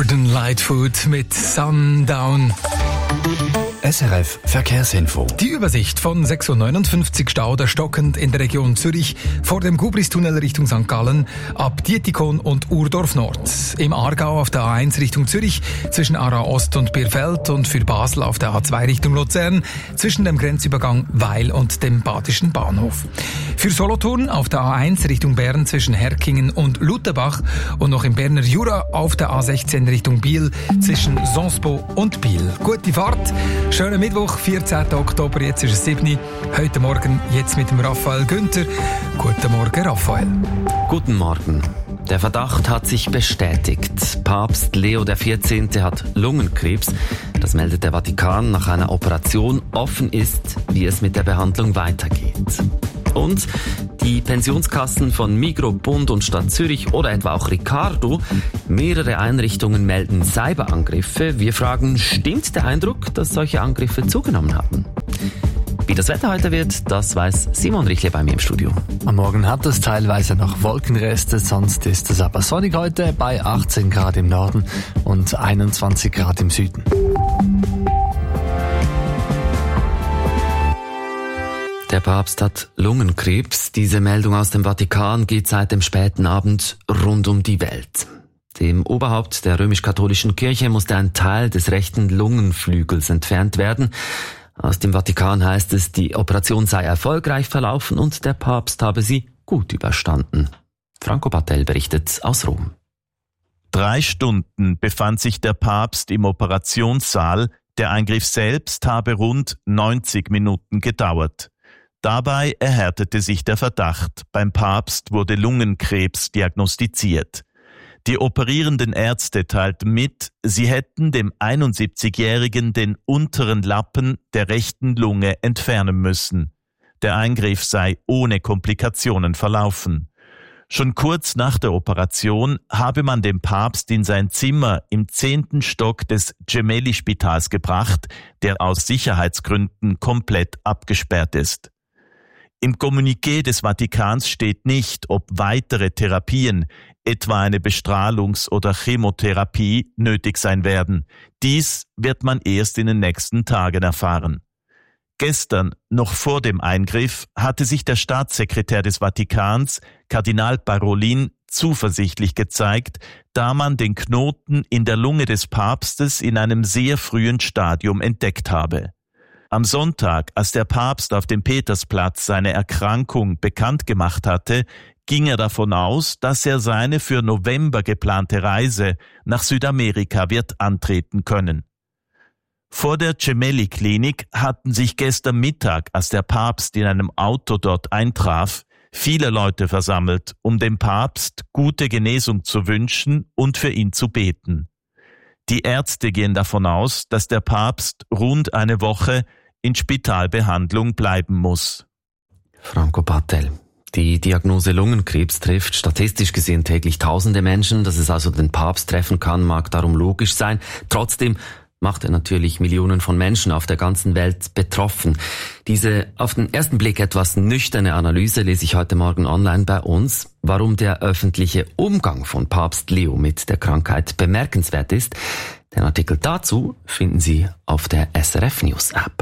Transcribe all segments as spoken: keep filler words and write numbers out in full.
Gordon Lightfoot mit Sundown. S R F Verkehrsinfo. Die Übersicht von sechs Uhr neunundfünfzig Stau oder stockend in der Region Zürich vor dem Gubristunnel Richtung Sankt Gallen ab Dietikon und Urdorf Nord. Im Aargau auf der A eins Richtung Zürich zwischen Aarau Ost und Bierfeld und für Basel auf der A zwei Richtung Luzern zwischen dem Grenzübergang Weil und dem Badischen Bahnhof. Für Solothurn auf der A eins Richtung Bern zwischen Herkingen und Lutherbach und noch im Berner Jura auf der A sechzehn Richtung Biel zwischen Sonsbo und Biel. Gute Fahrt! Schönen Mittwoch, vierzehnten Oktober, jetzt ist es sieben Uhr. Heute Morgen jetzt mit dem Raphael Günther. Guten Morgen, Raphael. Guten Morgen. Der Verdacht hat sich bestätigt. Papst Leo der vierzehnte hat Lungenkrebs. Das meldet der Vatikan nach einer Operation. Offen ist, wie es mit der Behandlung weitergeht. Und die Pensionskassen von Migros, Bund und Stadt Zürich oder etwa auch Ricardo, mehrere Einrichtungen melden Cyberangriffe. Wir fragen, stimmt der Eindruck, dass solche Angriffe zugenommen haben? Wie das Wetter heute wird, das weiß Simon Richle bei mir im Studio. Am Morgen hat es teilweise noch Wolkenreste, sonst ist es aber sonnig heute bei achtzehn Grad im Norden und einundzwanzig Grad im Süden. Der Papst hat Lungenkrebs. Diese Meldung aus dem Vatikan geht seit dem späten Abend rund um die Welt. Dem Oberhaupt der römisch-katholischen Kirche musste ein Teil des rechten Lungenflügels entfernt werden. Aus dem Vatikan heißt es, die Operation sei erfolgreich verlaufen und der Papst habe sie gut überstanden. Franco Battel berichtet aus Rom. Drei Stunden befand sich der Papst im Operationssaal. Der Eingriff selbst habe rund neunzig Minuten gedauert. Dabei erhärtete sich der Verdacht. Beim Papst wurde Lungenkrebs diagnostiziert. Die operierenden Ärzte teilten mit, sie hätten dem einundsiebzigjährigen den unteren Lappen der rechten Lunge entfernen müssen. Der Eingriff sei ohne Komplikationen verlaufen. Schon kurz nach der Operation habe man den Papst in sein Zimmer im zehnten Stock des Gemelli-Spitals gebracht, der aus Sicherheitsgründen komplett abgesperrt ist. Im Kommuniqué des Vatikans steht nicht, ob weitere Therapien, etwa eine Bestrahlungs- oder Chemotherapie, nötig sein werden. Dies wird man erst in den nächsten Tagen erfahren. Gestern, noch vor dem Eingriff, hatte sich der Staatssekretär des Vatikans, Kardinal Parolin, zuversichtlich gezeigt, da man den Knoten in der Lunge des Papstes in einem sehr frühen Stadium entdeckt habe. Am Sonntag, als der Papst auf dem Petersplatz seine Erkrankung bekannt gemacht hatte, ging er davon aus, dass er seine für November geplante Reise nach Südamerika wird antreten können. Vor der Gemelli-Klinik hatten sich gestern Mittag, als der Papst in einem Auto dort eintraf, viele Leute versammelt, um dem Papst gute Genesung zu wünschen und für ihn zu beten. Die Ärzte gehen davon aus, dass der Papst rund eine Woche in Spitalbehandlung bleiben muss. Franco Battel. Die Diagnose Lungenkrebs trifft statistisch gesehen täglich tausende Menschen. Dass es also den Papst treffen kann, mag darum logisch sein. Trotzdem macht er natürlich Millionen von Menschen auf der ganzen Welt betroffen. Diese auf den ersten Blick etwas nüchterne Analyse lese ich heute Morgen online bei uns. Warum der öffentliche Umgang von Papst Leo mit der Krankheit bemerkenswert ist, den Artikel dazu finden Sie auf der S R F News App.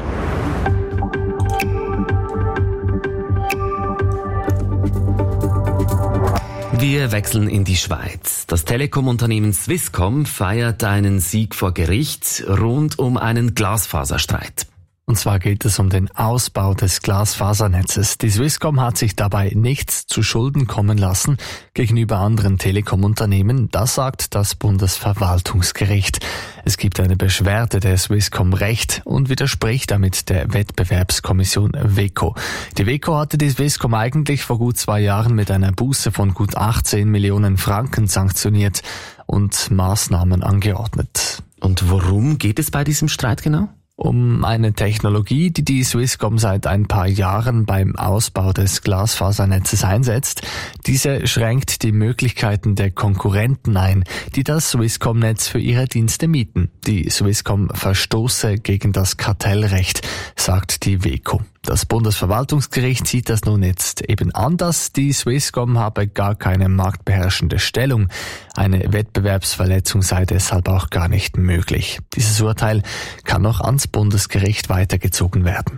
Wir wechseln in die Schweiz. Das Telekom-Unternehmen Swisscom feiert einen Sieg vor Gericht rund um einen Glasfaserstreit. Und zwar geht es um den Ausbau des Glasfasernetzes. Die Swisscom hat sich dabei nichts zu Schulden kommen lassen gegenüber anderen Telekom-Unternehmen. Das sagt das Bundesverwaltungsgericht. Es gibt eine Beschwerde der Swisscom Recht und widerspricht damit der Wettbewerbskommission W E C O. Die W E C O hatte die Swisscom eigentlich vor gut zwei Jahren mit einer Buße von gut achtzehn Millionen Franken sanktioniert und Maßnahmen angeordnet. Und worum geht es bei diesem Streit genau? Um eine Technologie, die die Swisscom seit ein paar Jahren beim Ausbau des Glasfasernetzes einsetzt. Diese schränkt die Möglichkeiten der Konkurrenten ein, die das Swisscom-Netz für ihre Dienste mieten. Die Swisscom verstoße gegen das Kartellrecht, sagt die W E C O. Das Bundesverwaltungsgericht sieht das nun jetzt eben anders. Die Swisscom habe gar keine marktbeherrschende Stellung. Eine Wettbewerbsverletzung sei deshalb auch gar nicht möglich. Dieses Urteil kann noch ans Bundesgericht weitergezogen werden.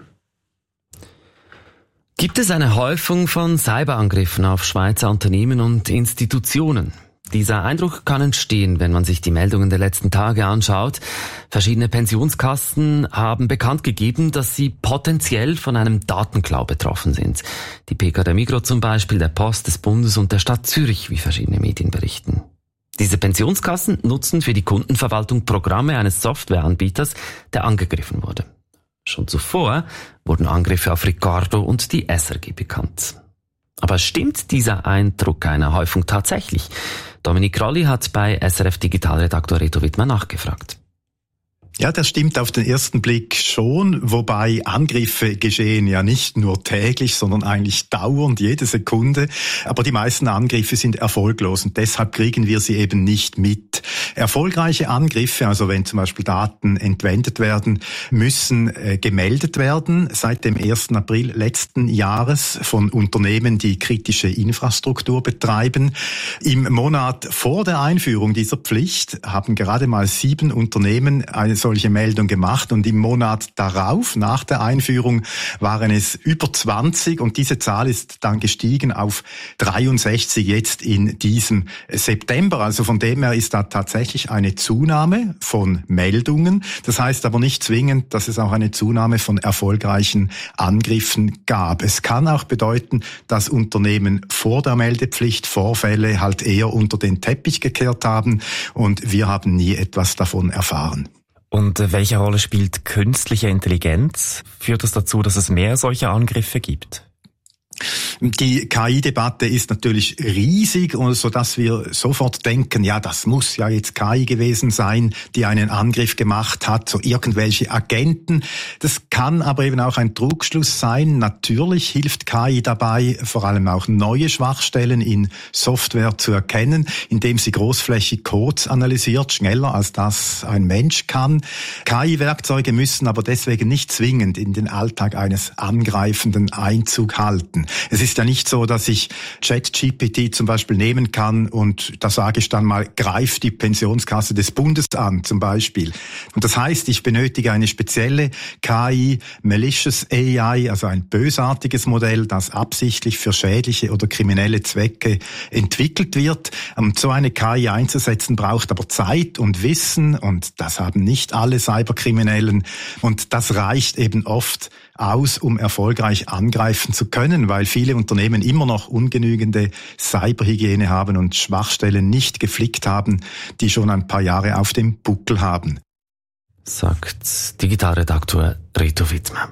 Gibt es eine Häufung von Cyberangriffen auf Schweizer Unternehmen und Institutionen? Dieser Eindruck kann entstehen, wenn man sich die Meldungen der letzten Tage anschaut. Verschiedene Pensionskassen haben bekannt gegeben, dass sie potenziell von einem Datenklau betroffen sind. Die P K der Migros zum Beispiel, der Post, des Bundes und der Stadt Zürich, wie verschiedene Medien berichten. Diese Pensionskassen nutzen für die Kundenverwaltung Programme eines Softwareanbieters, der angegriffen wurde. Schon zuvor wurden Angriffe auf Ricardo und die S R G bekannt. Aber stimmt dieser Eindruck einer Häufung tatsächlich? Dominik Rolli hat bei S R F Digitalredaktor Reto Wittmer nachgefragt. Ja, das stimmt auf den ersten Blick schon, wobei Angriffe geschehen ja nicht nur täglich, sondern eigentlich dauernd, jede Sekunde. Aber die meisten Angriffe sind erfolglos und deshalb kriegen wir sie eben nicht mit. Erfolgreiche Angriffe, also wenn zum Beispiel Daten entwendet werden, müssen äh, gemeldet werden seit dem ersten April letzten Jahres von Unternehmen, die kritische Infrastruktur betreiben. Im Monat vor der Einführung dieser Pflicht haben gerade mal sieben Unternehmen eine solche Meldung gemacht und im Monat darauf, nach der Einführung, waren es über zwanzig und diese Zahl ist dann gestiegen auf dreiundsechzig jetzt in diesem September. Also von dem her ist da tatsächlich eine Zunahme von Meldungen. Das heißt aber nicht zwingend, dass es auch eine Zunahme von erfolgreichen Angriffen gab. Es kann auch bedeuten, dass Unternehmen vor der Meldepflicht Vorfälle halt eher unter den Teppich gekehrt haben und wir haben nie etwas davon erfahren. Und welche Rolle spielt künstliche Intelligenz? Führt es dazu, dass es mehr solcher Angriffe gibt? Die K I-Debatte ist natürlich riesig, so dass wir sofort denken, ja, das muss ja jetzt K I gewesen sein, die einen Angriff gemacht hat, so irgendwelche Agenten. Das kann aber eben auch ein Trugschluss sein. Natürlich hilft K I dabei, vor allem auch neue Schwachstellen in Software zu erkennen, indem sie großflächig Codes analysiert, schneller als das ein Mensch kann. K I-Werkzeuge müssen aber deswegen nicht zwingend in den Alltag eines Angreifenden Einzug halten. Es ist ja nicht so, dass ich ChatGPT zum Beispiel nehmen kann und da sage ich dann mal, greif die Pensionskasse des Bundes an zum Beispiel. Und das heißt, ich benötige eine spezielle K I, Malicious A I, also ein bösartiges Modell, das absichtlich für schädliche oder kriminelle Zwecke entwickelt wird. Und so eine K I einzusetzen braucht aber Zeit und Wissen und das haben nicht alle Cyberkriminellen und das reicht eben oft aus, um erfolgreich angreifen zu können, weil viele Unternehmen immer noch ungenügende Cyberhygiene haben und Schwachstellen nicht geflickt haben, die schon ein paar Jahre auf dem Buckel haben. Sagt Digitalredaktor Reto Wittmer.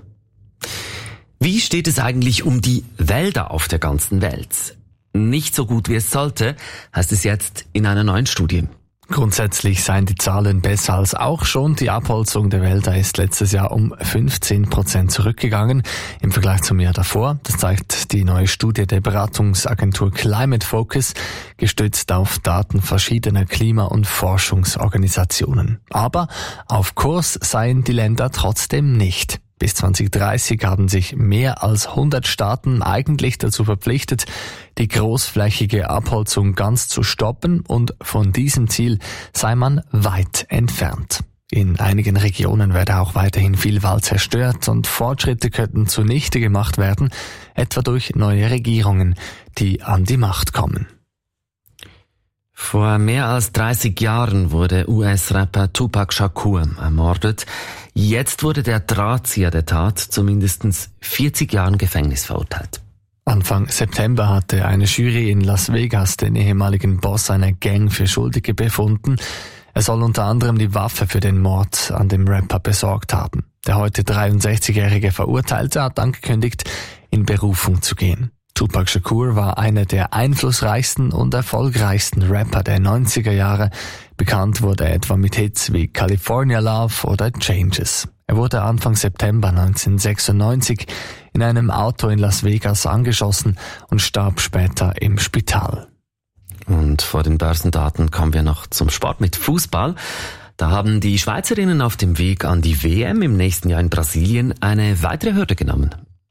Wie steht es eigentlich um die Wälder auf der ganzen Welt? Nicht so gut wie es sollte, heißt es jetzt in einer neuen Studie. Grundsätzlich seien die Zahlen besser als auch schon. Die Abholzung der Wälder ist letztes Jahr um fünfzehn Prozent zurückgegangen im Vergleich zum Jahr davor. Das zeigt die neue Studie der Beratungsagentur Climate Focus, gestützt auf Daten verschiedener Klima- und Forschungsorganisationen. Aber auf Kurs seien die Länder trotzdem nicht. Bis zwanzig dreißig haben sich mehr als hundert Staaten eigentlich dazu verpflichtet, die großflächige Abholzung ganz zu stoppen und von diesem Ziel sei man weit entfernt. In einigen Regionen werde auch weiterhin viel Wald zerstört und Fortschritte könnten zunichte gemacht werden, etwa durch neue Regierungen, die an die Macht kommen. Vor mehr als dreißig Jahren wurde U S-Rapper Tupac Shakur ermordet. Jetzt wurde der Drahtzieher der Tat zu mindestens vierzig Jahren Gefängnis verurteilt. Anfang September hatte eine Jury in Las Vegas den ehemaligen Boss einer Gang für Schuldige befunden. Er soll unter anderem die Waffe für den Mord an dem Rapper besorgt haben. Der heute dreiundsechzigjährige Verurteilte hat angekündigt, in Berufung zu gehen. Tupac Shakur war einer der einflussreichsten und erfolgreichsten Rapper der neunziger Jahre. Bekannt wurde er etwa mit Hits wie California Love oder Changes. Er wurde Anfang September neunzehnhundertsechsundneunzig in einem Auto in Las Vegas angeschossen und starb später im Spital. Und vor den Börsendaten kommen wir noch zum Sport mit Fußball. Da haben die Schweizerinnen auf dem Weg an die W M im nächsten Jahr in Brasilien eine weitere Hürde genommen.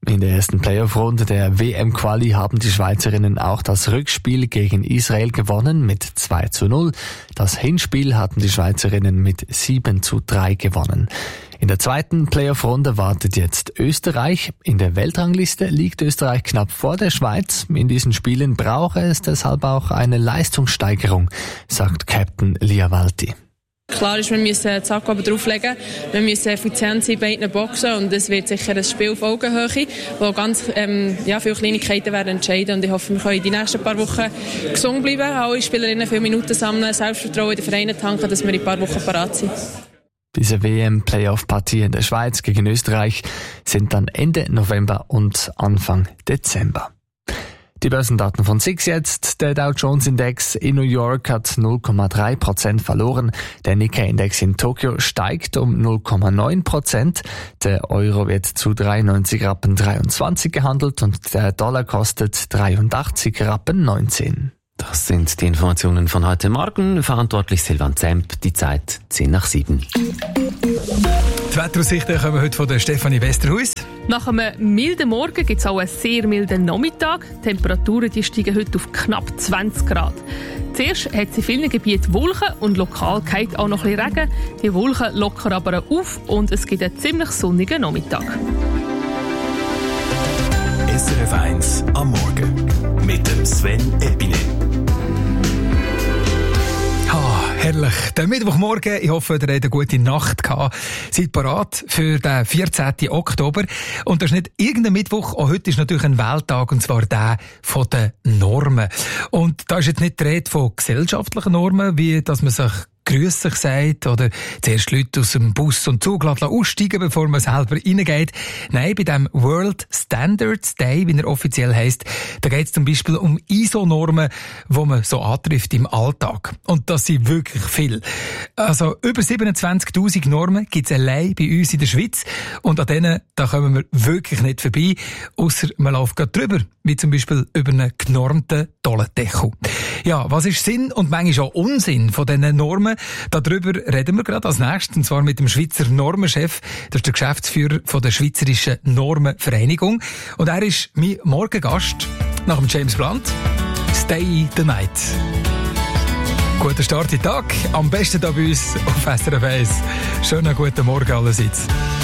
In der ersten Playoff-Runde der W M-Quali haben die Schweizerinnen auch das Rückspiel gegen Israel gewonnen mit zwei zu null. Das Hinspiel hatten die Schweizerinnen mit sieben zu drei gewonnen. In der zweiten Playoff-Runde wartet jetzt Österreich. In der Weltrangliste liegt Österreich knapp vor der Schweiz. In diesen Spielen brauche es deshalb auch eine Leistungssteigerung, sagt Captain Liavalti. Klar ist, wir müssen das Sack oben drauflegen, wir müssen effizient sein bei beiden Boxen und es wird sicher ein Spiel auf Augenhöhe, wo ganz ähm, ja, viele Kleinigkeiten werden entscheiden und ich hoffe, wir können die nächsten paar Wochen gesund bleiben, alle Spielerinnen viele Minuten sammeln, Selbstvertrauen in den Vereinen tanken, dass wir in ein paar Wochen parat sind. Diese W M-Playoff-Partien in der Schweiz gegen Österreich sind dann Ende November und Anfang Dezember. Die Börsendaten von S I X jetzt. Der Dow Jones Index in New York hat null Komma drei Prozent verloren. Der Nikkei-Index in Tokio steigt um null Komma neun Prozent. Der Euro wird zu dreiundneunzig Rappen dreiundzwanzig gehandelt und der Dollar kostet dreiundachtzig Rappen neunzehn. Das sind die Informationen von heute Morgen. Verantwortlich Silvan Zemp, die Zeit zehn nach sieben. Die Wetteraussichten kommen heute von der Stefanie Westerhuis. Nach einem milden Morgen gibt es auch einen sehr milden Nachmittag. Die Temperaturen die steigen heute auf knapp zwanzig Grad. Zuerst hat es in vielen Gebieten Wolken und lokal geht auch noch ein bisschen Regen. Die Wolken lockern aber auf und es gibt einen ziemlich sonnigen Nachmittag. S R F eins am Morgen mit dem Sven Ebinet. Ah, herrlich. Der Mittwochmorgen, ich hoffe, ihr habt eine gute Nacht gehabt. Seid bereit für den vierzehnten Oktober. Und das ist nicht irgendein Mittwoch, auch heute ist natürlich ein Welttag, und zwar der von den Normen. Und da ist jetzt nicht die Rede von gesellschaftlichen Normen, wie dass man sich grüß sich sagt oder zuerst Leute aus dem Bus und Zug aussteigen, bevor man selber reingeht. Nein, bei dem World Standards Day, wie er offiziell heisst, da geht es zum Beispiel um I S O-Normen, die man so antrifft im Alltag. Und das sind wirklich viel. Also über siebenundzwanzigtausend Normen gibt es allein bei uns in der Schweiz und an denen da kommen wir wirklich nicht vorbei, ausser man läuft gerade drüber, wie zum Beispiel über einen genormten Tollendeckel. Ja, was ist Sinn und manchmal auch Unsinn von diesen Normen? Darüber reden wir gerade als nächstes, und zwar mit dem Schweizer Normenchef. Das ist der Geschäftsführer von der Schweizerischen Normenvereinigung. Und er ist mein Morgengast nach dem James Blunt. Stay the night. Guten Start in den Tag. Am besten hier bei uns auf S R F eins. Schönen guten Morgen allerseits.